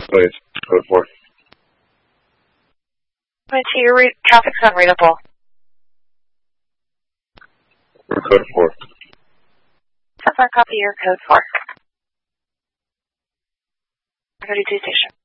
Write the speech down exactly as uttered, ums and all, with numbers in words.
Please, code four. Point two, your re- traffic's unreadable. We're code four. Software copy your code four. thirty-two station.